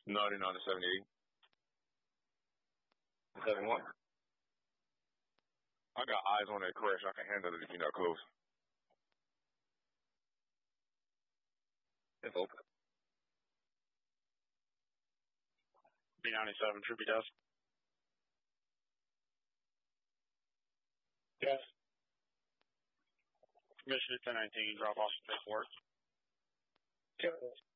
99 to 78. 71. I got eyes on that crash. I can handle it if you're not close. It's open. B97, Troopy Desk. Yes. Mission 1019, drop off to work. Yes.